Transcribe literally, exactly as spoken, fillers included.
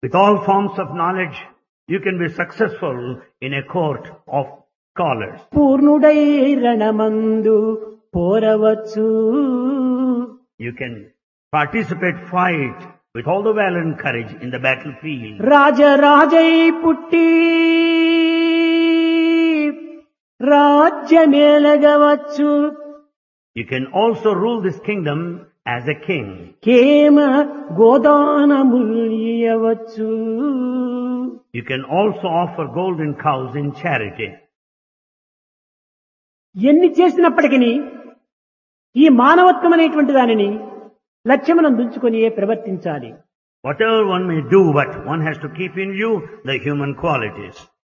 With all forms of knowledge, you can be successful in a court of scholars. పూర్ణుడై రణమందు పోరవచ్చు. You can participate, fight with all the valor and courage in the battlefield. రాజరాజై పుట్టి రాజ్యమేలగవచ్చు. You can also rule this kingdom as a king. కేమ గోదానములియవచ్చు. You can also offer golden cows in charity. ఎన్ని చేసినప్పటికీ ఈ మానవత్వం అనేటువంటి దానిని లక్ష్యమునందు ఉంచుకొని ప్రవర్తించాలి. Whatever one may do, but one has to keep in view the human qualities.